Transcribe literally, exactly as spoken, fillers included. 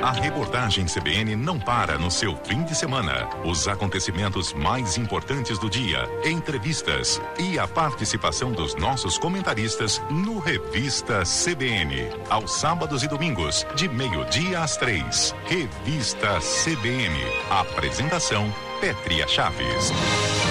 A reportagem C B N não para no seu fim de semana. Os acontecimentos mais importantes do dia, entrevistas e a participação dos nossos comentaristas no Revista C B N. Aos sábados e domingos, de meio-dia às três. Revista C B N. Apresentação: Pétria Chaves.